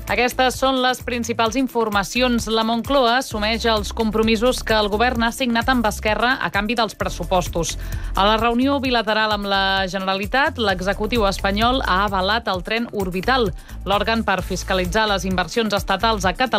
Aquestes són les principals informacions. La Moncloa assumeix els compromisos que el govern ha signat amb Esquerra a canvi dels pressupostos. A la reunió bilateral amb la Generalitat, l'executiu espanyol ha avalat el tren orbital, l'òrgan per fiscalitzar les inversions estatals a Catalunya